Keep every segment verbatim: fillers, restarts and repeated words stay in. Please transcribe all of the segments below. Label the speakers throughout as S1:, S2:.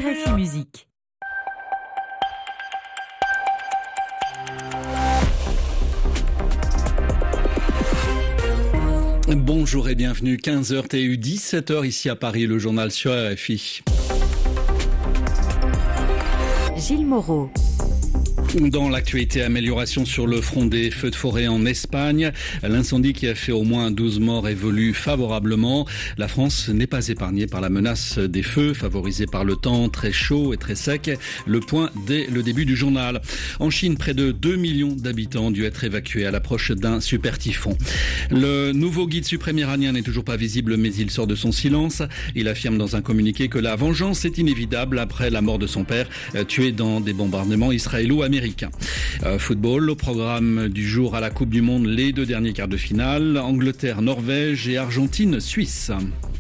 S1: R F I Musique.
S2: Bonjour et bienvenue, quinze heures T U, dix-sept heures ici à Paris, le journal sur R F I.
S1: Gilles Moreau.
S2: Dans l'actualité, amélioration sur le front des feux de forêt en Espagne. L'incendie qui a fait au moins douze morts évolue favorablement. La France n'est pas épargnée par la menace des feux, favorisée par le temps très chaud et très sec. Le point dès le début du journal. En Chine, près de deux millions d'habitants ont dû être évacués à l'approche d'un super typhon. Le nouveau guide suprême iranien n'est toujours pas visible, mais il sort de son silence. Il affirme dans un communiqué que la vengeance est inévitable après la mort de son père, tué dans des bombardements israélo-américains. Euh, football, au programme du jour à la Coupe du Monde, les deux derniers quarts de finale, Angleterre, Norvège et Argentine, Suisse.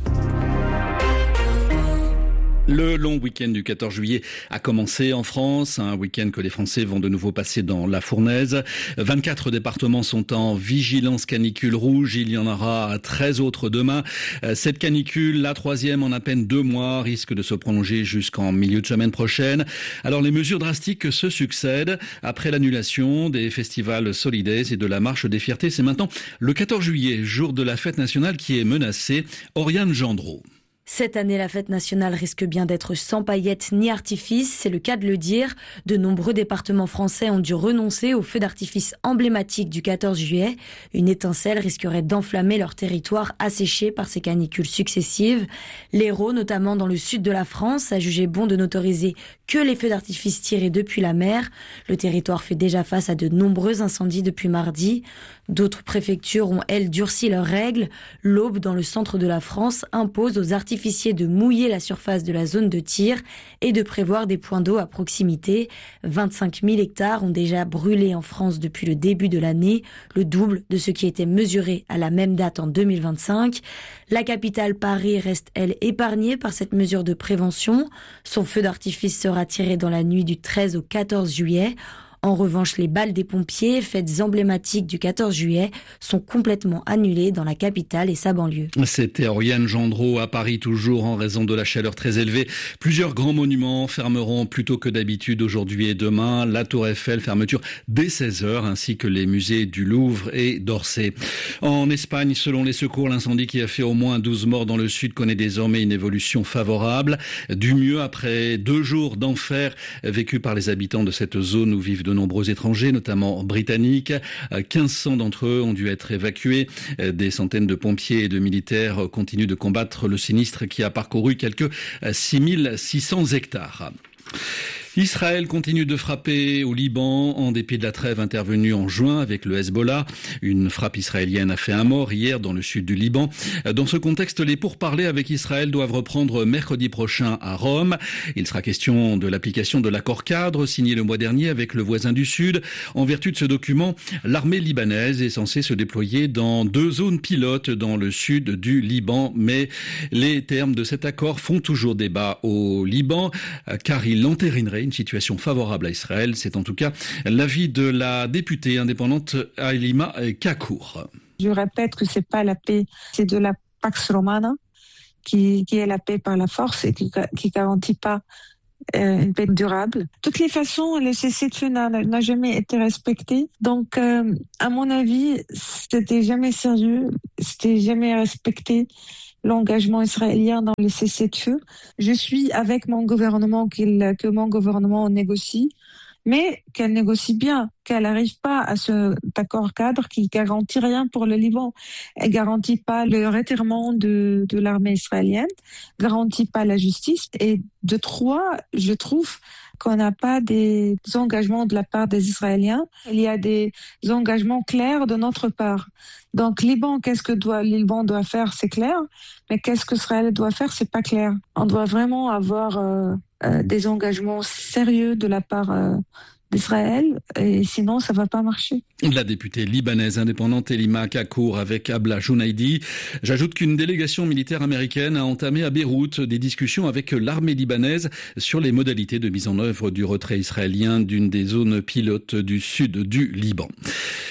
S2: Le long week-end du quatorze juillet a commencé en France, un week-end que les Français vont de nouveau passer dans la fournaise. vingt-quatre départements sont en vigilance canicule rouge, il y en aura treize autres demain. Cette canicule, la troisième en à peine deux mois, risque de se prolonger jusqu'en milieu de semaine prochaine. Alors les mesures drastiques se succèdent. Après l'annulation des festivals Solidays et de la Marche des Fiertés, c'est maintenant le quatorze juillet, jour de la fête nationale, qui est menacé. Oriane Gendreau.
S3: Cette année, la fête nationale risque bien d'être sans paillettes ni artifices, c'est le cas de le dire. De nombreux départements français ont dû renoncer au feu d'artifice emblématique du quatorze juillet. Une étincelle risquerait d'enflammer leur territoire asséché par ces canicules successives. L'Hérault, notamment dans le sud de la France, a jugé bon de n'autoriser que les feux d'artifice tirés depuis la mer. Le territoire fait déjà face à de nombreux incendies depuis mardi. D'autres préfectures ont, elles, durci leurs règles. L'Aube, dans le centre de la France, impose aux artificiers de mouiller la surface de la zone de tir et de prévoir des points d'eau à proximité. vingt-cinq mille hectares ont déjà brûlé en France depuis le début de l'année, le double de ce qui était mesuré à la même date en deux mille vingt-cinq. La capitale Paris reste, elle, épargnée par cette mesure de prévention. Son feu d'artifice sera tiré dans la nuit du treize au quatorze juillet. En revanche, les balles des pompiers, fêtes emblématiques du quatorze juillet, sont complètement annulées dans la capitale et sa banlieue.
S2: C'était Oriane Gendreau à Paris, toujours en raison de la chaleur très élevée. Plusieurs grands monuments fermeront plus tôt que d'habitude aujourd'hui et demain. La Tour Eiffel, fermeture dès seize heures, ainsi que les musées du Louvre et d'Orsay. En Espagne, selon les secours, l'incendie qui a fait au moins douze morts dans le sud connaît désormais une évolution favorable. Du mieux après deux jours d'enfer vécus par les habitants de cette zone où vivent de nombreux étrangers, notamment britanniques. quinze cents d'entre eux ont dû être évacués. Des centaines de pompiers et de militaires continuent de combattre le sinistre qui a parcouru quelques six mille six cents hectares. Israël continue de frapper au Liban en dépit de la trêve intervenue en juin avec le Hezbollah. Une frappe israélienne a fait un mort hier dans le sud du Liban. Dans ce contexte, les pourparlers avec Israël doivent reprendre mercredi prochain à Rome. Il sera question de l'application de l'accord cadre signé le mois dernier avec le voisin du sud. En vertu de ce document, l'armée libanaise est censée se déployer dans deux zones pilotes dans le sud du Liban. Mais les termes de cet accord font toujours débat au Liban car il entérinerait une situation favorable à Israël. C'est en tout cas l'avis de la députée indépendante Halima Kakour.
S4: Je répète que c'est pas la paix, c'est de la Pax Romana qui, qui est la paix par la force et qui qui garantit pas euh, une paix durable. De toutes les façons, le cessez-le-feu n'a, n'a jamais été respecté. Donc, euh, à mon avis, c'était jamais sérieux, c'était jamais respecté. L'engagement israélien dans le cessez-le-feu. Je suis avec mon gouvernement qu'il, que mon gouvernement négocie, mais qu'elle négocie bien, qu'elle n'arrive pas à ce accord cadre qui garantit rien pour le Liban. Elle garantit pas le retirement de, de l'armée israélienne, garantit pas la justice. Et de trois, je trouve qu'on n'a pas des engagements de la part des Israéliens. Il y a des engagements clairs de notre part. Donc, Liban, qu'est-ce que doit, le Liban doit faire, c'est clair. Mais qu'est-ce que Israël doit faire, c'est pas clair. On doit vraiment avoir euh, euh, des engagements sérieux de la part euh, d'Israël, et sinon ça va pas marcher.
S2: La députée libanaise indépendante Halima Kakour avec Abla Jounaidi. J'ajoute qu'une délégation militaire américaine a entamé à Beyrouth des discussions avec l'armée libanaise sur les modalités de mise en œuvre du retrait israélien d'une des zones pilotes du sud du Liban.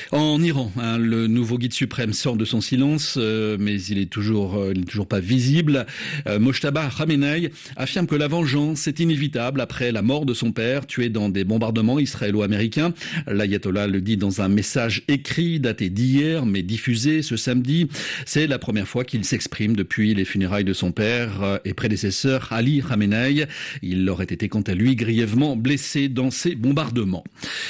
S2: En Iran, hein, le nouveau guide suprême sort de son silence, euh, mais il est toujours, euh, il n'est toujours pas visible. Euh, Mojtaba Khamenei affirme que la vengeance est inévitable après la mort de son père, tué dans des bombardements israélo-américains. L'ayatollah le dit dans un message écrit daté d'hier, mais diffusé ce samedi. C'est la première fois qu'il s'exprime depuis les funérailles de son père euh, et prédécesseur Ali Khamenei. Il aurait été quant à lui grièvement blessé dans ces bombardements.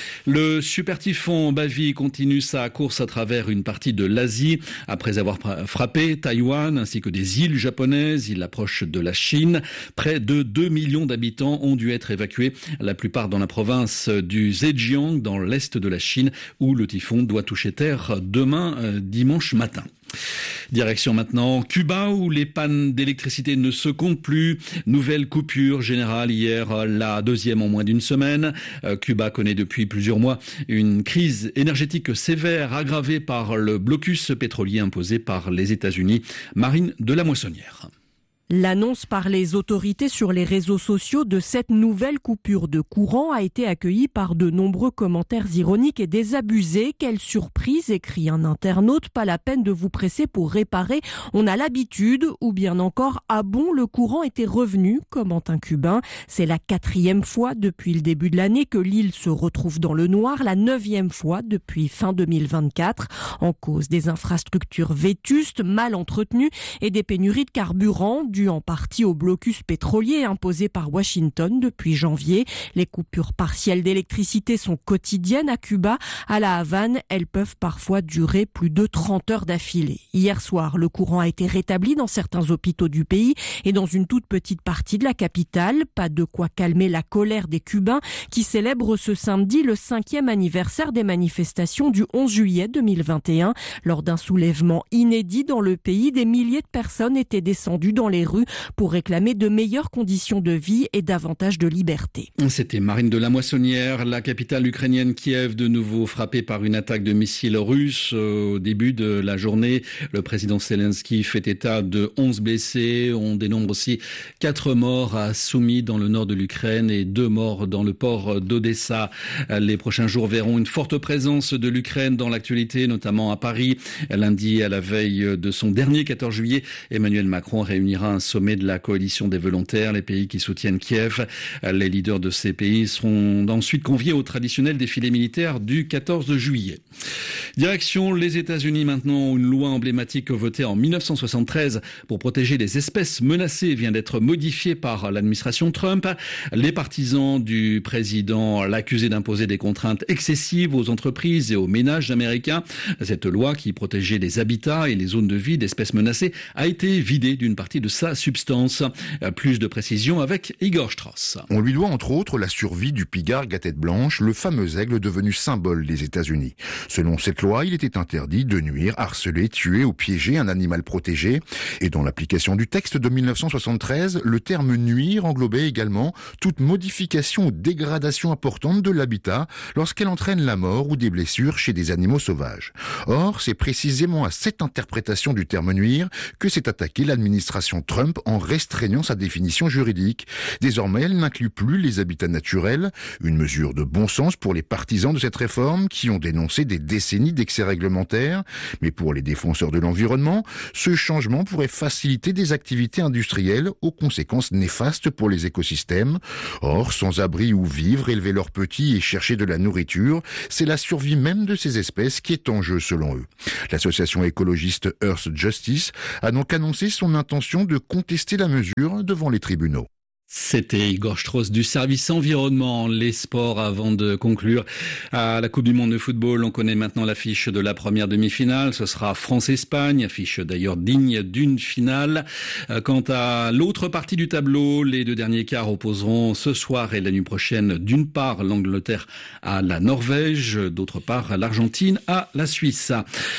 S2: Le super typhon Bavi continue sa course à travers une partie de l'Asie. Après avoir frappé Taïwan ainsi que des îles japonaises, il approche de la Chine. Près de deux millions d'habitants ont dû être évacués, la plupart dans la province du Zhejiang, dans l'est de la Chine, où le typhon doit toucher terre demain, euh, dimanche matin. Direction maintenant Cuba, où les pannes d'électricité ne se comptent plus. Nouvelle coupure générale hier, la deuxième en moins d'une semaine. Cuba connaît depuis plusieurs mois une crise énergétique sévère aggravée par le blocus pétrolier imposé par les États-Unis. Marine de la Moissonnière.
S5: L'annonce par les autorités sur les réseaux sociaux de cette nouvelle coupure de courant a été accueillie par de nombreux commentaires ironiques et désabusés. Quelle surprise, écrit un internaute, pas la peine de vous presser pour réparer, on a l'habitude, ou bien encore, ah bon, le courant était revenu, commente un Cubain. C'est la quatrième fois depuis le début de l'année que l'île se retrouve dans le noir, la neuvième fois depuis fin deux mille vingt-quatre, en cause des infrastructures vétustes, mal entretenues et des pénuries de carburant, dû en partie au blocus pétrolier imposé par Washington depuis janvier. Les coupures partielles d'électricité sont quotidiennes à Cuba. À la Havane, elles peuvent parfois durer plus de trente heures d'affilée. Hier soir, le courant a été rétabli dans certains hôpitaux du pays et dans une toute petite partie de la capitale. Pas de quoi calmer la colère des Cubains qui célèbrent ce samedi le cinquième anniversaire des manifestations du onze juillet deux mille vingt et un. Lors d'un soulèvement inédit dans le pays, des milliers de personnes étaient descendues dans les rues pour réclamer de meilleures conditions de vie et davantage de liberté.
S2: C'était Marine de la Moissonnière. La capitale ukrainienne Kiev, de nouveau frappée par une attaque de missiles russes au début de la journée. Le président Zelensky fait état de onze blessés. On dénombre aussi quatre morts à Soumy dans le nord de l'Ukraine et deux morts dans le port d'Odessa. Les prochains jours verront une forte présence de l'Ukraine dans l'actualité, notamment à Paris. Lundi, à la veille de son dernier quatorze juillet, Emmanuel Macron réunira un sommet de la coalition des volontaires, les pays qui soutiennent Kiev. Les leaders de ces pays seront ensuite conviés au traditionnel défilé militaire du quatorze juillet. Direction les États-Unis maintenant, une loi emblématique votée en mille neuf cent soixante-treize pour protéger les espèces menacées vient d'être modifiée par l'administration Trump. Les partisans du président l'accusaient d'imposer des contraintes excessives aux entreprises et aux ménages américains. Cette loi qui protégeait les habitats et les zones de vie d'espèces menacées a été vidée d'une partie de sa substance. Plus de précisions avec Igor Strauss.
S6: On lui doit entre autres la survie du pigargue à tête blanche, le fameux aigle devenu symbole des États-Unis. Selon cette loi, il était interdit de nuire, harceler, tuer ou piéger un animal protégé. Et dans l'application du texte de mille neuf cent soixante-treize, le terme nuire englobait également toute modification ou dégradation importante de l'habitat lorsqu'elle entraîne la mort ou des blessures chez des animaux sauvages. Or, c'est précisément à cette interprétation du terme nuire que s'est attaquée l'administration Trump en restreignant sa définition juridique. Désormais, elle n'inclut plus les habitats naturels, une mesure de bon sens pour les partisans de cette réforme qui ont dénoncé des décennies d'excès réglementaires. Mais pour les défenseurs de l'environnement, ce changement pourrait faciliter des activités industrielles aux conséquences néfastes pour les écosystèmes. Or, sans abri où vivre, élever leurs petits et chercher de la nourriture, c'est la survie même de ces espèces qui est en jeu selon eux. L'association écologiste Earth Justice a donc annoncé son intention de contester la mesure devant les tribunaux.
S2: C'était Igor Strauss du service environnement. Les sports avant de conclure. À la Coupe du Monde de football, on connaît maintenant l'affiche de la première demi-finale. Ce sera France-Espagne, affiche d'ailleurs digne d'une finale. Quant à l'autre partie du tableau, les deux derniers quarts opposeront ce soir et la nuit prochaine d'une part l'Angleterre à la Norvège, d'autre part l'Argentine à la Suisse.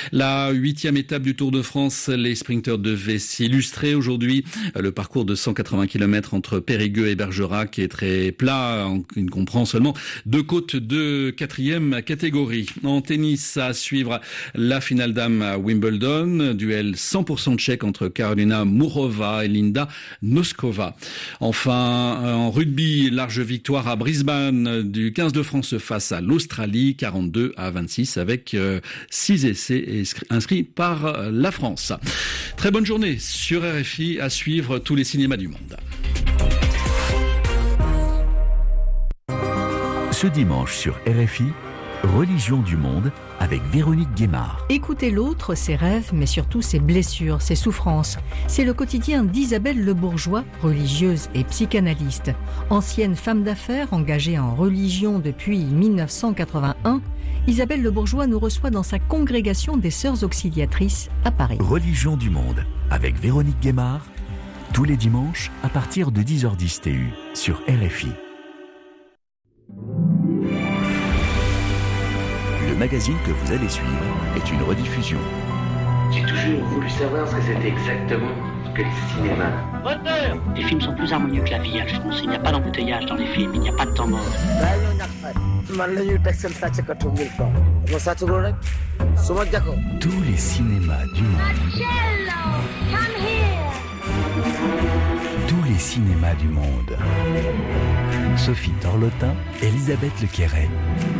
S2: La huitième étape du Tour de France, les sprinteurs devaient s'illustrer aujourd'hui. Le parcours de cent quatre-vingts kilomètres entre Péry Périgueux et Bergerac est très plat. On ne comprend seulement deux côtes de quatrième catégorie. En tennis, à suivre la finale dames à Wimbledon. Duel cent pour cent tchèque entre Karolina Mourova et Linda Noskova. Enfin, en rugby, large victoire à Brisbane du quinze de France face à l'Australie, quarante-deux à vingt-six avec six essais inscrits par la France. Très bonne journée sur R F I, à suivre tous les cinémas du monde.
S7: Ce dimanche sur R F I, Religion du monde avec Véronique Guémard.
S8: Écouter l'autre, ses rêves, mais surtout ses blessures, ses souffrances. C'est le quotidien d'Isabelle Le Bourgeois, religieuse et psychanalyste. Ancienne femme d'affaires engagée en religion depuis mille neuf cent quatre-vingt-un, Isabelle Le Bourgeois nous reçoit dans sa congrégation des Sœurs Auxiliatrices à Paris.
S7: Religion du monde avec Véronique Guémard, tous les dimanches à partir de dix heures dix T U sur R F I. Le magazine que vous allez suivre est une rediffusion.
S9: J'ai toujours voulu savoir ce que c'était exactement que le cinéma.
S10: Moteur ! Les films sont plus harmonieux que la vie, Alphonse. Il n'y a pas d'embouteillage dans les films, il n'y a pas de temps mort.
S7: Tous les cinémas du monde. Tous les cinémas du monde. Sophie Torlotin, Elisabeth Lequéret.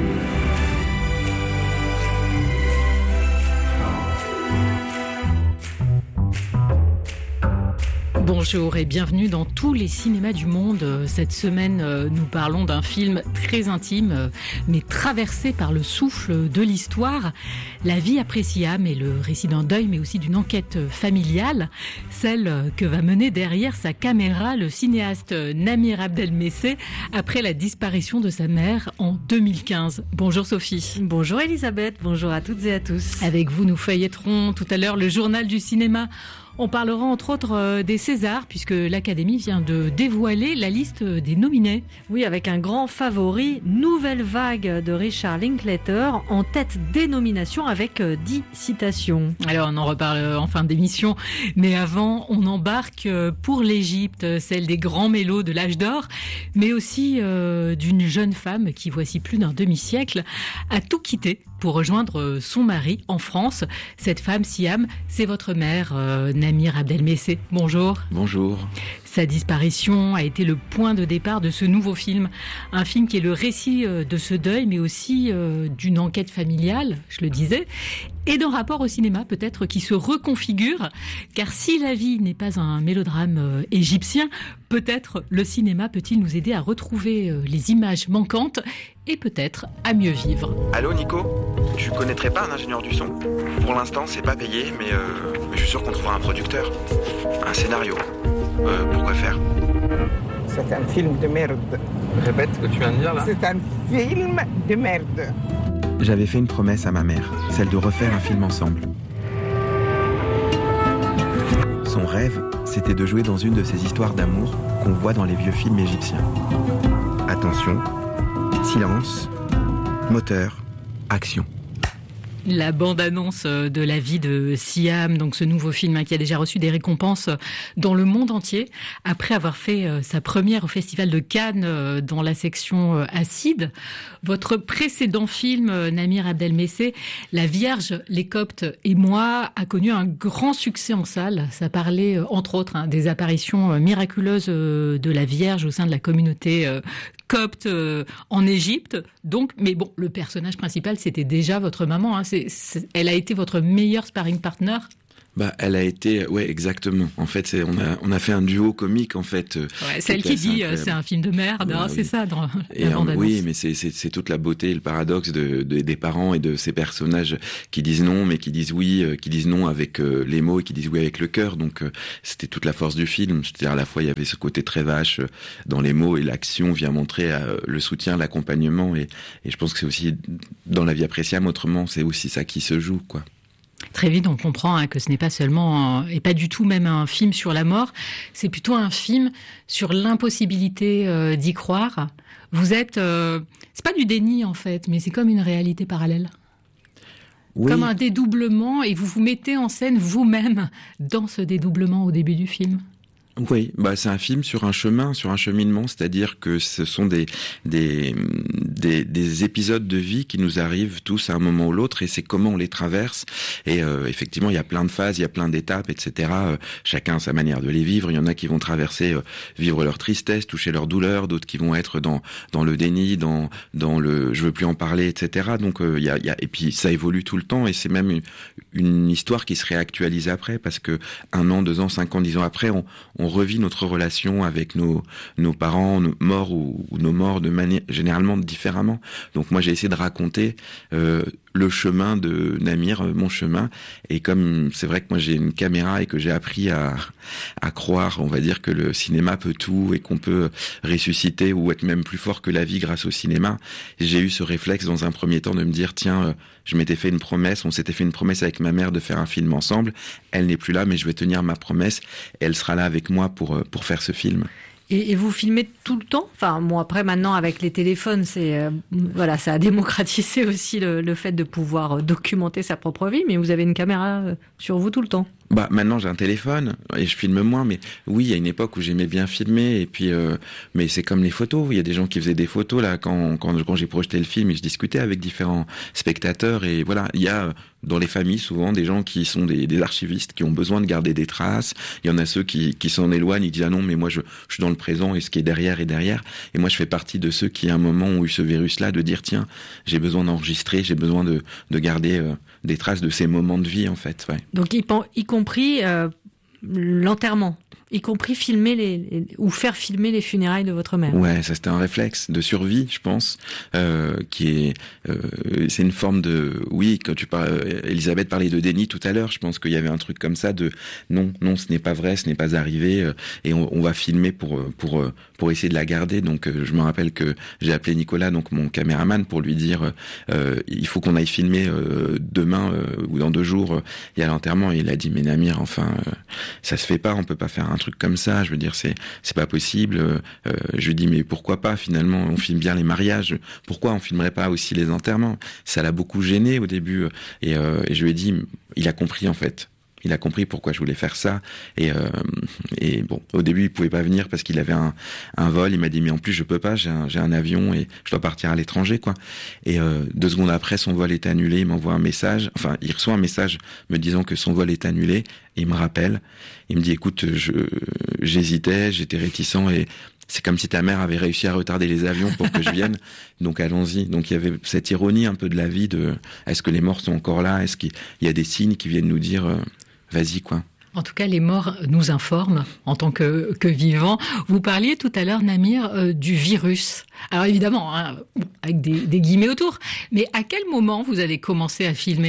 S11: Bonjour et bienvenue dans tous les cinémas du monde. Cette semaine, nous parlons d'un film très intime, mais traversé par le souffle de l'histoire. La vie après Siam est le récit d'un deuil, mais aussi d'une enquête familiale, celle que va mener derrière sa caméra le cinéaste Namir Abdelmesseh après la disparition de sa mère en deux mille quinze. Bonjour Sophie.
S3: Bonjour Elisabeth, bonjour à toutes et à tous.
S11: Avec vous, nous feuilletterons tout à l'heure le journal du cinéma. On parlera entre autres euh, des Césars, puisque l'Académie vient de dévoiler la liste des nominés.
S3: Oui, avec un grand favori, Nouvelle Vague de Richard Linklater, en tête des nominations avec euh, dix citations.
S11: Alors on en reparle en fin d'émission, mais avant on embarque pour l'Égypte, celle des grands mélos de l'âge d'or, mais aussi euh, d'une jeune femme qui, voici plus d'un demi-siècle, a tout quitté pour rejoindre son mari en France. Cette femme, Siam, c'est votre mère, euh, Namir Abdelmesseh. Bonjour.
S12: Bonjour.
S11: Sa disparition a été le point de départ de ce nouveau film. Un film qui est le récit de ce deuil, mais aussi euh, d'une enquête familiale, je le disais, et d'un rapport au cinéma peut-être qui se reconfigure. Car si la vie n'est pas un mélodrame euh, égyptien, peut-être le cinéma peut-il nous aider à retrouver euh, les images manquantes et peut-être à mieux vivre.
S12: Allô Nico, tu connaîtrais pas un ingénieur du son? Pour l'instant c'est pas payé, mais euh, je suis sûr qu'on trouvera un producteur, un scénario. Euh, pourquoi faire?
S13: C'est un film de merde.
S12: Répète ce que tu viens de dire là.
S13: C'est un film de merde.
S12: J'avais fait une promesse à ma mère, celle de refaire un film ensemble. Son rêve, c'était de jouer dans une de ces histoires d'amour qu'on voit dans les vieux films égyptiens. Attention, silence, moteur, action.
S11: La bande-annonce de la vie de Siam, donc ce nouveau film hein, qui a déjà reçu des récompenses dans le monde entier, après avoir fait euh, sa première au Festival de Cannes euh, dans la section euh, Acide. Votre précédent film, euh, Namir Abdelmesseh, La Vierge, les Coptes et moi, a connu un grand succès en salle. Ça parlait, euh, entre autres, hein, des apparitions euh, miraculeuses euh, de la Vierge au sein de la communauté euh, copte euh, en Égypte. Donc, mais bon, le personnage principal, c'était déjà votre maman. Hein. C'est, c'est, elle a été votre meilleur sparring partner.
S12: Bah, elle a été, ouais, exactement. En fait, c'est, on a, on a fait un duo comique, en fait.
S11: Ouais, celle qui dit, incroyable. C'est un film de merde, hein, ouais, c'est oui. Ça, dans
S12: et
S11: la bande-annonce.
S12: Oui, mais c'est, c'est, c'est toute la beauté, le paradoxe de, de, des parents et de ces personnages qui disent non, mais qui disent oui, euh, qui disent non avec euh, les mots et qui disent oui avec le cœur. Donc, euh, c'était toute la force du film. C'est-à-dire, à la fois, il y avait ce côté très vache euh, dans les mots et l'action vient montrer euh, le soutien, l'accompagnement. Et, et je pense que c'est aussi, dans La vie après Siam, autrement, c'est aussi ça qui se joue, quoi.
S11: Très vite, on comprend hein, que ce n'est pas seulement, euh, et pas du tout même un film sur la mort, c'est plutôt un film sur l'impossibilité euh, d'y croire. Vous êtes, euh, c'est pas du déni en fait, mais c'est comme une réalité parallèle. Oui. Comme un dédoublement, et vous vous mettez en scène vous-même dans ce dédoublement au début du film.
S12: Oui, bah c'est un film sur un chemin, sur un cheminement, c'est-à-dire que ce sont des des des, des épisodes de vie qui nous arrivent tous à un moment ou l'autre, et c'est comment on les traverse. Et euh, effectivement, il y a plein de phases, il y a plein d'étapes, et cetera. Euh, chacun a sa manière de les vivre. Il y en a qui vont traverser, euh, vivre leur tristesse, toucher leur douleur, d'autres qui vont être dans dans le déni, dans dans le je veux plus en parler, et cetera. Donc euh, il y a il y a et puis ça évolue tout le temps, et c'est même une, une histoire qui se réactualise après, parce que un an, deux ans, cinq ans, dix ans après, on on revit notre relation avec nos nos parents nos morts ou, ou nos morts de manière généralement différemment. Donc moi j'ai essayé de raconter euh, le chemin de Namir, mon chemin, et comme c'est vrai que moi j'ai une caméra et que j'ai appris à à croire, on va dire que le cinéma peut tout et qu'on peut ressusciter ou être même plus fort que la vie grâce au cinéma, j'ai eu ce réflexe dans un premier temps de me dire tiens, euh, je m'étais fait une promesse, on s'était fait une promesse avec ma mère de faire un film ensemble, elle n'est plus là mais je vais tenir ma promesse et elle sera là avec moi pour pour faire ce film.
S3: Et, et vous filmez tout le temps? Enfin, bon, après, maintenant, avec les téléphones, c'est, euh, voilà, ça a démocratisé aussi le, le fait de pouvoir documenter sa propre vie, mais vous avez une caméra sur vous tout le temps.
S12: Bah maintenant j'ai un téléphone et je filme moins, mais oui il y a une époque où j'aimais bien filmer, et puis euh, mais c'est comme les photos, il y a des gens qui faisaient des photos là quand quand quand j'ai projeté le film et je discutais avec différents spectateurs, et voilà, il y a dans les familles souvent des gens qui sont des, des archivistes qui ont besoin de garder des traces. Il y en a ceux qui qui s'en éloignent, ils disent ah non mais moi je je suis dans le présent et ce qui est derrière est derrière, et moi je fais partie de ceux qui à un moment ont eu ce virus là de dire tiens j'ai besoin d'enregistrer, j'ai besoin de de garder euh, des traces de ces moments de vie en fait. Ouais.
S3: Donc y, y compris euh, l'enterrement, y compris filmer les, les ou faire filmer les funérailles de votre mère.
S12: Ouais, ça c'était un réflexe de survie, je pense, euh, qui est, euh, c'est une forme de, oui, quand tu parles, Elisabeth parlait de déni tout à l'heure, je pense qu'il y avait un truc comme ça de, non, non, ce n'est pas vrai, ce n'est pas arrivé, euh, et on, on va filmer pour pour pour essayer de la garder. Donc euh, je me rappelle que j'ai appelé Nicolas, donc mon caméraman, pour lui dire, euh, il faut qu'on aille filmer euh, demain euh, ou dans deux jours, euh, il y a l'enterrement, et il a dit mais Namir, enfin, euh, ça se fait pas, on peut pas faire un truc comme ça, je veux dire c'est c'est pas possible. Euh, je lui dis mais pourquoi pas, finalement on filme bien les mariages, pourquoi on filmerait pas aussi les enterrements? Ça l'a beaucoup gêné au début, et, euh, et je lui ai dit, il a compris en fait. Il a compris pourquoi je voulais faire ça, et euh, et bon, au début il pouvait pas venir parce qu'il avait un un vol. Il m'a dit mais en plus je peux pas, j'ai un j'ai un avion et je dois partir à l'étranger quoi. Et euh, deux secondes après son vol est annulé, il m'envoie un message, enfin il reçoit un message me disant que son vol est annulé, et il me rappelle, il me dit écoute, je j'hésitais, j'étais réticent, et c'est comme si ta mère avait réussi à retarder les avions pour que je vienne, donc allons-y. Donc il y avait cette ironie un peu de la vie de est-ce que les morts sont encore là, est-ce qu'il y a des signes qui viennent nous dire euh, vas-y quoi.
S11: En tout cas, les morts nous informent en tant que, que vivants. Vous parliez tout à l'heure, Namir, euh, du virus. Alors évidemment, hein, avec des, des guillemets autour, mais à quel moment vous avez commencé à filmer ?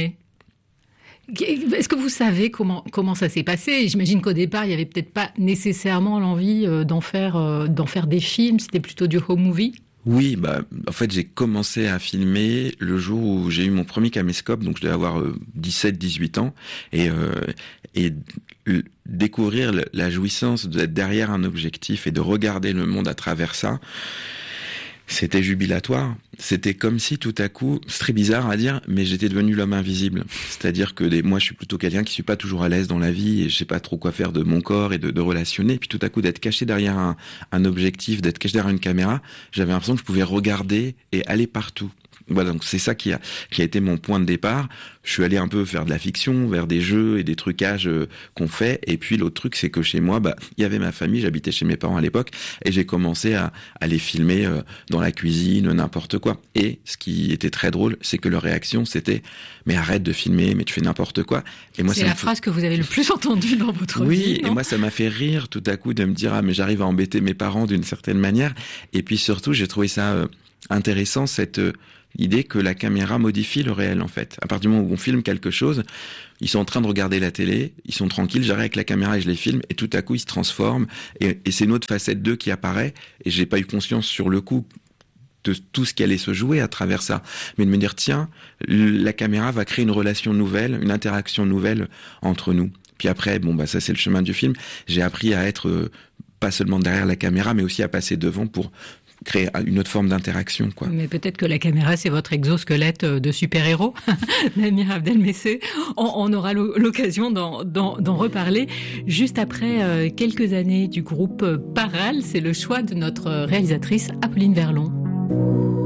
S11: Est-ce que vous savez comment comment ça s'est passé? J'imagine qu'au départ, il n'y avait peut-être pas nécessairement l'envie d'en faire d'en faire des films. C'était plutôt du home movie.
S12: Oui, bah en fait j'ai commencé à filmer le jour où j'ai eu mon premier caméscope, donc je devais avoir euh, dix-sept dix-huit ans, et euh, et euh, découvrir la jouissance d'être derrière un objectif et de regarder le monde à travers ça. C'était jubilatoire. C'était comme si tout à coup, c'est très bizarre à dire, mais j'étais devenu l'homme invisible. C'est-à-dire que des, moi, je suis plutôt quelqu'un qui suis pas toujours à l'aise dans la vie et je sais pas trop quoi faire de mon corps et de, de relationner. Et puis tout à coup, d'être caché derrière un, un objectif, d'être caché derrière une caméra, j'avais l'impression que je pouvais regarder et aller partout. Voilà, donc c'est ça qui a qui a été mon point de départ. Je suis allé un peu faire de la fiction, vers des jeux et des trucages euh, qu'on fait. Et puis l'autre truc, c'est que chez moi, bah il y avait ma famille, j'habitais chez mes parents à l'époque, et j'ai commencé à, à les filmer euh, dans la cuisine, n'importe quoi. Et ce qui était très drôle, c'est que leur réaction, c'était mais arrête de filmer, mais tu fais n'importe quoi. Et moi,
S11: c'est la phrase fait... que vous avez le plus entendue dans votre
S12: oui,
S11: vie. Oui,
S12: et moi ça m'a fait rire tout à coup de me dire ah mais j'arrive à embêter mes parents d'une certaine manière. Et puis surtout, j'ai trouvé ça euh, intéressant cette euh, l'idée que la caméra modifie le réel en fait. À partir du moment où on filme quelque chose, ils sont en train de regarder la télé, ils sont tranquilles, j'arrive avec la caméra et je les filme, et tout à coup ils se transforment, et, et c'est une autre facette d'eux qui apparaît, et j'ai pas eu conscience sur le coup de tout ce qui allait se jouer à travers ça, mais de me dire tiens, la caméra va créer une relation nouvelle, une interaction nouvelle entre nous. Puis après, bon bah ça c'est le chemin du film, j'ai appris à être euh, pas seulement derrière la caméra, mais aussi à passer devant pour créer une autre forme d'interaction, quoi.
S11: Mais peut-être que la caméra, c'est votre exosquelette de super-héros, Namir Abdelmessé. On, on aura l'occasion d'en, d'en, d'en reparler juste après euh, quelques années du groupe Paral. C'est le choix de notre réalisatrice Apolline Verlon.